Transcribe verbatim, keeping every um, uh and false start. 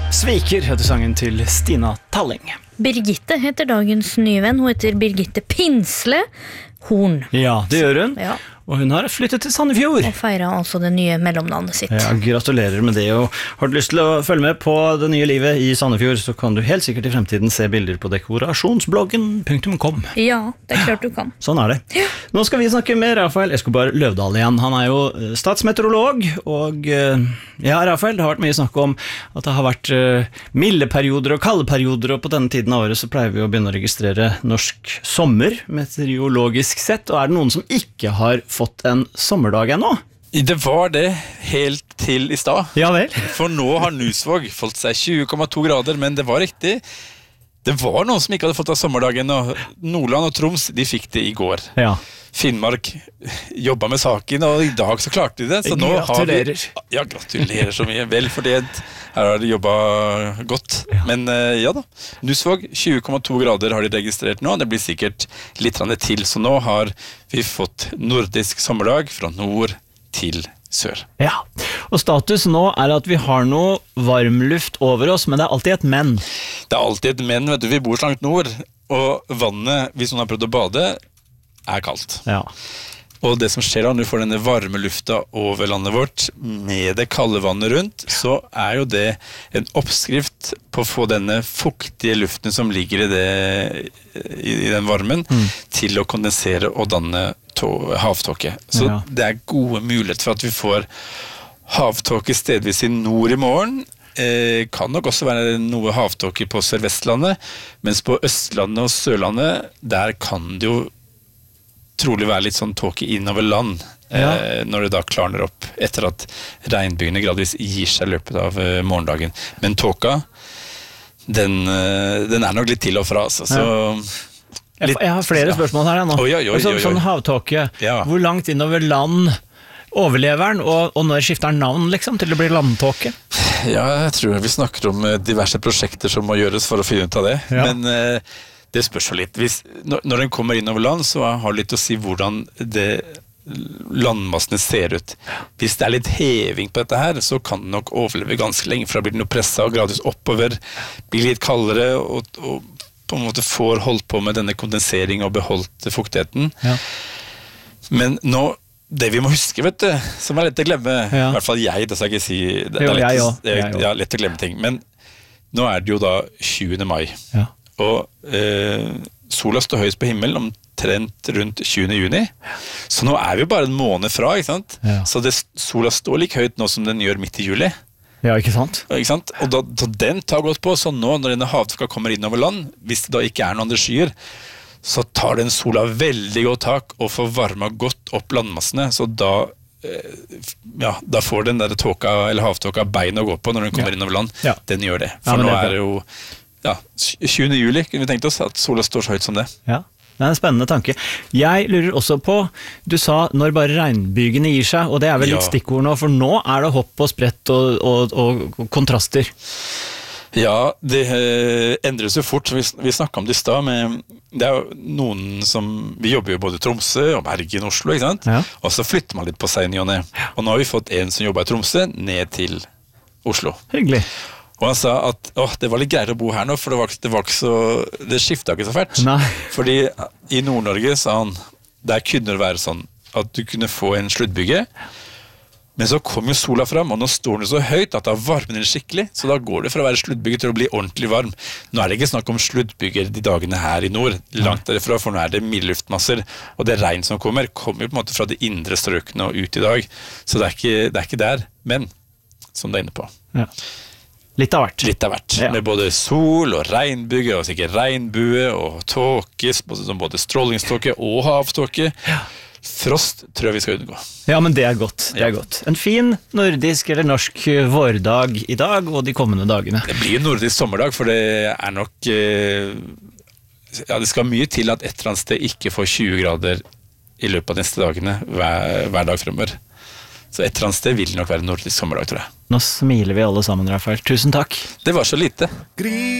Sviker heter sangen til Stina Talling. Birgitte heter dagens nye venn. Hun heter Birgitte Pinsle Horn. Ja, det gjør hun. Ja. Og hun har flyttet til Sandefjord. Og feiret altså det nye mellomnavnet sitt. Ja, gratulerer med det. Og har du lyst til å følge med på det nye livet i Sandefjord, så kan du helt sikkert i fremtiden se bilder på dekorasjonsbloggen punktum com. Ja, det er klart du kan. Sånn er det. Ja. Nå skal vi snakke med Rafael Escobar Løvdahl igjen. Han er jo statsmeteorolog, og ja, Rafael, det har vært mye snakk om at det har vært milde perioder og kalde perioder, og på denne tiden av året så pleier vi å begynne å registrere norsk sommer, meteorologisk sett, og er det noen som ikke har fått en sommerdag ennå? Det var det helt til i stad. Ja vel. For nå har Nusvåg fått seg tjue komma to grader, men det var riktig. Det var noen som ikke hadde fått av sommerdagen, og Nordland og Troms, de fikk det i går. Ja. Finnmark jobbet med saken, og i dag så klarte de det. Så nå gratulerer. Har vi, ja, gratulerer så mye. Vel fordelt. Her har de jobbet godt. Ja. Men ja da, Nusvåg, tjue komma to grader har de registrert nå. Det blir sikkert litt til, så nå har vi fått nordisk sommerdag fra nord til sør. Ja, og status nå er at vi har noe varmluft over oss, men det er alltid et men. Det er alltid et men, vet du, vi bor så langt nord, og vannet, hvis noen har prøvd å bade, er kaldt. Ja. Og det som skjer da, når du får denne varme lufta over landet vårt, med det kalde vannet rundt, så er jo det en oppskrift på å få denne fuktige luften som ligger i, det, i, i den varmen, mm. til å kondensere og danne havtåke. Så ja. Det er gode muligheter for at vi får havtåke stedvis i nord i morgen. Eh, kan nok også være noe havtåke på Sør-Vestlandet, mens på Østlandet og Sørlandet, der kan det jo trolig være litt sånn tåke innover land, ja. eh, når det da klarner opp etter at regnbygene gradvis gir seg i løpet av eh, morgendagen. Men tåka, den, eh, den er nok litt til og fra, altså. Så Jeg, jeg har flere spørsmål her nå. Oi, oi, oi, oi, oi. Sånn havtåke, ja. Hvor langt innover land overlever den, og, og når skifter den navn liksom, til det blir landtåke? Ja, jeg tror vi snakker om diverse prosjekter som må gjøres for å finne ut av det. Ja. Men eh, det spørs jo litt. Hvis, når, når den kommer innover land, så har det litt å si hvordan det landmassene ser ut. Hvis det er litt heving på dette her, så kan den nok overleve ganske lenge, for da blir den jo presset og gradvis oppover, blir litt kaldere, og, og på en måte får holdt på med denne kondensering og beholdt fuktigheten. Ja. Men nå, det vi må huske, vet du, som er lett å glemme, ja. I hvert fall jeg, det skal jeg ikke si, det, det er lett, jo, det er, ja, lett å glemme ting, men nå er det jo da tjuende mai, ja. Og eh, sola står høyest på himmelen omtrent rundt tjuende juni, så nå er vi bare en måned fra, ikke sant? Ja. Så det, sola står like høyt nå som den gjør midt i juli. Ja, ikke sant? Ikke sant? Og da, da den tar godt på, så nå når denne havtåka kommer inn over land, hvis det da ikke er noen andre skyer, så tar den sola veldig godt tak og får varmet godt opp landmassene, så da, eh, ja, da får den der tåka, eller havtåka bein å gå på når den kommer ja. Inn over land. Ja. Den gjør det. For ja, nå det er det jo ja, tjuende juli, kunne vi tenkt oss, at sola står så høyt som det. Ja. Det er en spennende tanke. Jeg lurer også på, du sa når bare regnbygene gir seg, og det er vel litt ja. Stikkord nå, for nå er det hopp og sprett og, og, og kontraster. Ja, det eh, endres jo fort, vi, vi snakket om det i sted, men det er jo noen som, vi jobber jo både i Tromsø og Bergen, Oslo, ikke sant? Ja. Og så flytter man litt på seg, og ned. Og nå har vi fått en som jobber i Tromsø, ned til Oslo. Hyggelig. Og han sa at åh, det var litt greier å bo her nå, for det var, det var ikke så, det skiftet ikke så fælt. Nei. Fordi i Nord-Norge, sa han, der kunne det være sånn at du kunne få en sluttbygge, men så kom jo sola fram, og nå står den så høyt at da varmer den skikkelig, så da går det fra å være sluttbygge til å bli ordentlig varm. Nå er det ikke snakk om sluttbygger de dagene her i nord, langt derifra, for nå er det milde luftmasser, og det regn som kommer, kommer jo på en måte fra de indre strøkene og ut i dag, så det er ikke, det er ikke der, men som det er inne på. Ja. Litt av hvert. Litt av hvert, ja. Med både sol og regnbue, og sikkert regnbue og tåke, som både strålingståke og havtåke. Ja. Frost tror jeg vi skal unngå. Ja, men det er godt, det er ja. Godt. En fin nordisk eller norsk vårdag i dag og de kommende dagene. Det blir en nordisk sommerdag, for det er nok ja, det skal mye til at et eller annet sted ikke får tjue grader i løpet av neste dagene hver, hver dag fremover. Så et eller annet sted vil det nok være en nordisk sommerdag, tror jeg. Nå smiler vi alle sammen, Rafael. Tusen takk. Det var så lite.